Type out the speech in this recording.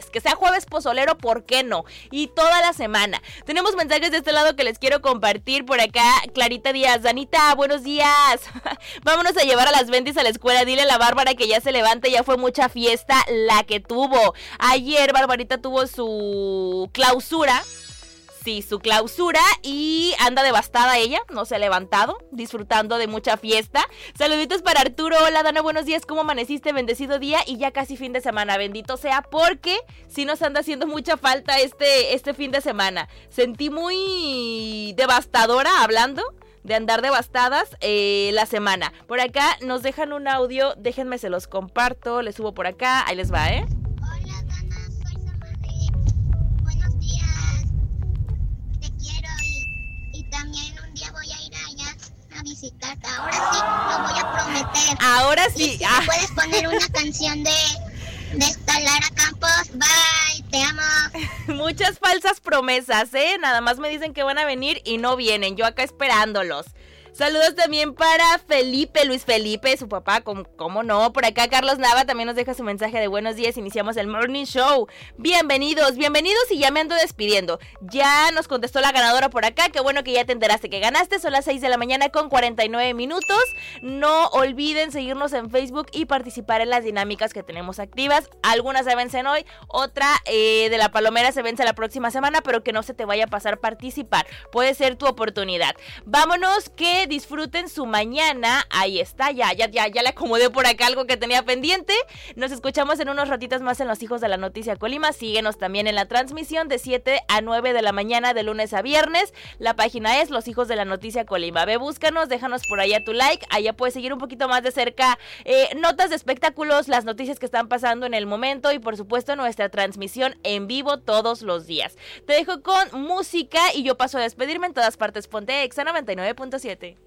Que sea jueves pozolero, ¿por qué no? Y toda la semana. Tenemos mensajes de este lado que les quiero compartir. Por acá, Clarita Díaz. Danita, buenos días. Vámonos a llevar a las Bendis a la escuela. Dile a la Bárbara que ya se levante. Ya fue mucha fiesta la que tuvo. Ayer Barbarita tuvo su clausura. Sí, su clausura, y anda devastada ella, no se ha levantado, disfrutando de mucha fiesta. Saluditos para Arturo. Hola Dana, buenos días, ¿cómo amaneciste? Bendecido día y ya casi fin de semana, bendito sea, porque sí nos anda haciendo mucha falta este fin de semana. Sentí muy devastadora hablando de andar devastadas la semana. Por acá nos dejan un audio, déjenme se los comparto, les subo por acá, ahí les va, Hola Dana, soy Samadri. Buenos días. Y también un día voy a ir allá a visitarte. Ahora sí, lo voy a prometer. Ahora sí. Y si me puedes poner una canción de Lara Campos. Bye, te amo. Muchas falsas promesas, nada más me dicen que van a venir y no vienen, yo acá esperándolos. Saludos también para Felipe, Luis Felipe, su papá, ¿cómo no? Por acá Carlos Nava también nos deja su mensaje de buenos días, iniciamos el Morning Show. Bienvenidos y ya me ando despidiendo. Ya nos contestó la ganadora por acá, qué bueno que ya te enteraste que ganaste, son las 6 de la mañana con 49 minutos. No olviden seguirnos en Facebook y participar en las dinámicas que tenemos activas. Algunas se vencen hoy, otra de la Palomera se vence la próxima semana, pero que no se te vaya a pasar participar. Puede ser tu oportunidad. Vámonos, que disfruten su mañana. Ahí está, ya le acomodé por acá algo que tenía pendiente. Nos escuchamos en unos ratitos más en Los Hijos de la Noticia Colima. Síguenos también en la transmisión de 7 a 9 de la mañana de lunes a viernes. La página es Los Hijos de la Noticia Colima. Ve, búscanos, déjanos por allá tu like. Allá puedes seguir un poquito más de cerca notas de espectáculos, las noticias que están pasando en el momento y por supuesto nuestra transmisión en vivo todos los días. Te dejo con música y yo paso a despedirme. En todas partes ponte Exa 99.7.